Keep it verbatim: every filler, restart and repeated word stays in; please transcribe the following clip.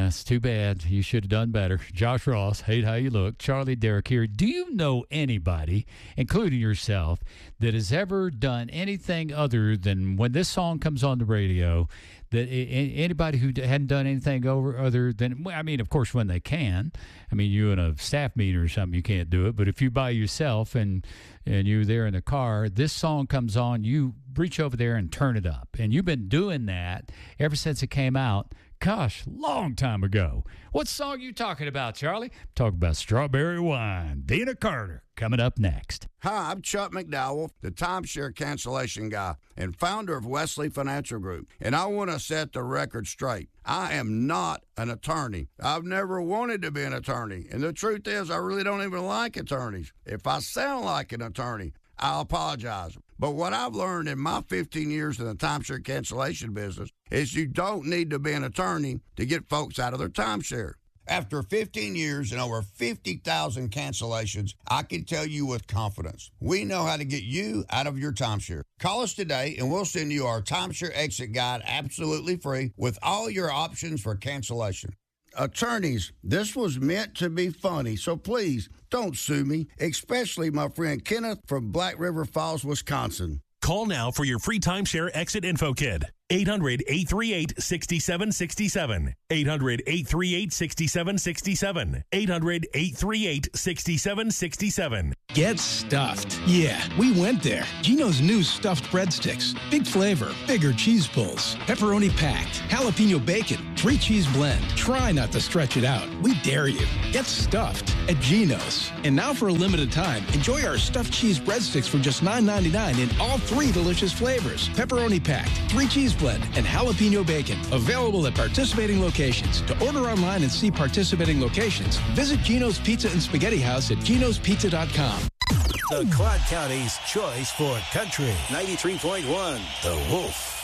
Yeah, it's too bad. You should have done better. Josh Ross, hate how you look. Charlie Derrick here. Do you know anybody, including yourself, that has ever done anything other than when this song comes on the radio, that anybody who hadn't done anything over other than, I mean, of course, when they can. I mean, you in a staff meeting or something, you can't do it. But if you by yourself and, and you're there in the car, this song comes on, you reach over there and turn it up. And you've been doing that ever since it came out. Gosh, long time ago. What song you talking about, Charlie? Talking about Strawberry Wine. Dina Carter coming up next. Hi, I'm Chuck McDowell, the timeshare cancellation guy and founder of Wesley Financial Group. And I want to set the record straight. I am not an attorney. I've never wanted to be an attorney. And the truth is, I really don't even like attorneys. If I sound like an attorney, I'll apologize. But what I've learned in my fifteen years in the timeshare cancellation business is you don't need to be an attorney to get folks out of their timeshare. After fifteen years and over fifty thousand cancellations, I can tell you with confidence, we know how to get you out of your timeshare. Call us today and we'll send you our timeshare exit guide absolutely free with all your options for cancellation. Attorneys, this was meant to be funny, so please don't sue me, especially my friend Kenneth from Black River Falls, Wisconsin. Call now for your free timeshare exit info kit. eight hundred, eight three eight, six seven six seven. eight hundred, eight three eight, six seven six seven. eight hundred, eight three eight, six seven six seven. Get stuffed. Yeah, we went there. Geno's new stuffed breadsticks. Big flavor, bigger cheese pulls, pepperoni packed, jalapeno bacon, three cheese blend. Try not to stretch it out. We dare you. Get stuffed at Geno's. And now for a limited time, enjoy our stuffed cheese breadsticks for just nine ninety-nine in all three delicious flavors. Pepperoni packed, three cheese blend, and jalapeno bacon. Available at participating locations. To order online and see participating locations, visit Geno's Pizza and Spaghetti House at genos pizza dot com. The Clark County's choice for country. ninety-three point one, The Wolf.